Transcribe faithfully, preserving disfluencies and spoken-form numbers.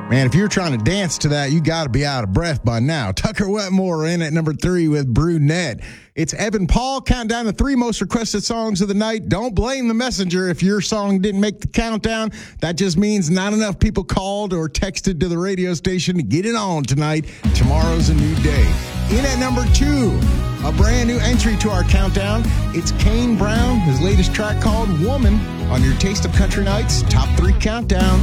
Man, if you're trying to dance to that, you got to be out of breath by now. Tucker Wetmore in at number three with Brunette. It's Evan Paul counting down the three most requested songs of the night. Don't blame the messenger if your song didn't make the countdown. That just means not enough people called or texted to the radio station to get it on tonight. Tomorrow's a new day. In at number two, a brand new entry to our countdown. It's Kane Brown, his latest track called Woman, on your Taste of Country Nights Top three Countdown.